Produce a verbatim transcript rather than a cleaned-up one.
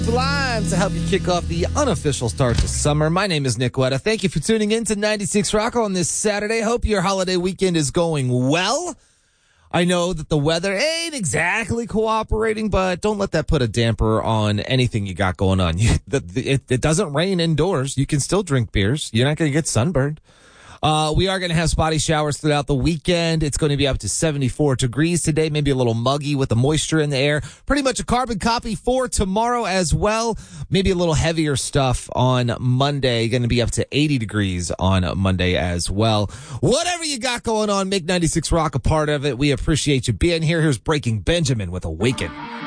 Line to help you kick off the unofficial start to summer. My name is Nick Wetta. Thank you for tuning in to ninety-six Rock on this Saturday. Hope your holiday weekend is going well. I know that the weather ain't exactly cooperating, but don't let that put a damper on anything you got going on. You, the, the, it, it doesn't rain indoors. You can still drink beers. You're not going to get sunburned. Uh, we are going to have spotty showers throughout the weekend. It's going to be up to seventy-four degrees today, maybe a little muggy with the moisture in the air. Pretty much a carbon copy for tomorrow as well. Maybe a little heavier stuff on Monday. Going to be up to eighty degrees on Monday as well. Whatever you got going on, make ninety-six Rock a part of it. We appreciate you being here. Here's Breaking Benjamin with Awaken.